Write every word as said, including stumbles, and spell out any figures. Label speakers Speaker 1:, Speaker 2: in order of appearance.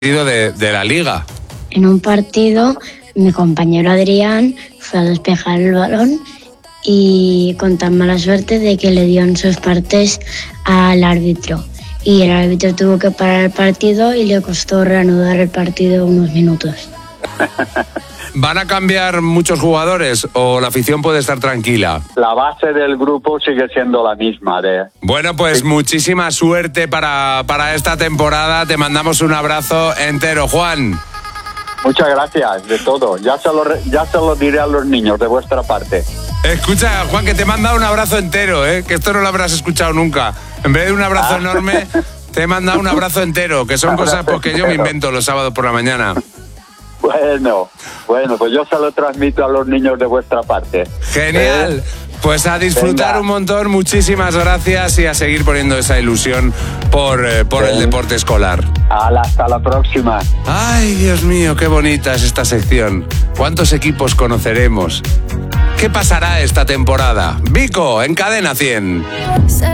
Speaker 1: De, de la liga.
Speaker 2: En un partido, mi compañero Adrián fue a despejar el balón y con tan mala suerte de que le dio en sus partes al árbitro. Y el árbitro tuvo que parar el partido y le costó reanudar el partido unos minutos.
Speaker 1: ¿Van a cambiar muchos jugadores o la afición puede estar tranquila?
Speaker 3: La base del grupo sigue siendo la misma. De...
Speaker 1: Bueno, pues sí. Muchísima suerte para, para esta temporada. Te mandamos un abrazo entero, Juan.
Speaker 3: Muchas gracias, de todo. Ya se lo, ya se lo diré a los niños de vuestra parte.
Speaker 1: Escucha, Juan, que te he mandado un abrazo entero, ¿eh? Que esto no lo habrás escuchado nunca. En vez de un abrazo ah. enorme, te he mandado un abrazo entero, que son cosas porque yo me invento los sábados por la mañana.
Speaker 3: Bueno, bueno, pues yo se lo transmito a los niños de vuestra parte.
Speaker 1: Genial. ¿Eh? Pues a disfrutar Venga. un montón, muchísimas gracias y a seguir poniendo esa ilusión por, eh, por el deporte escolar.
Speaker 3: Hasta la próxima.
Speaker 1: Ay, Dios mío, qué bonita es esta sección. ¿Cuántos equipos conoceremos? ¿Qué pasará esta temporada? Vico, en Cadena cien.